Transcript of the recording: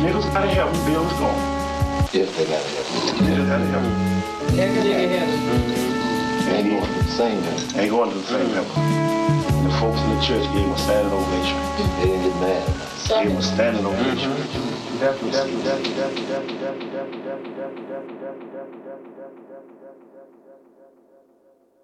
Niggas gotta help him. Bill is gone. Yes, they gotta help him. Niggas gotta help him. Every nigga has it. Ain't going to the same help. Ain't going to the same help. The folks in the church gave him a standing ovation. They didn't get mad. Gave him a standing ovation. Definitely.